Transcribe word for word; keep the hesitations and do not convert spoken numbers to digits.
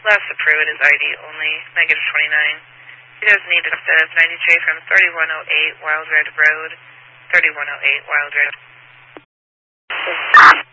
Last approved is I D only, negative twenty-nine. He does need a set of ninety-three from thirty-one oh eight Wild Red Road, thirty-one oh eight Wild Red.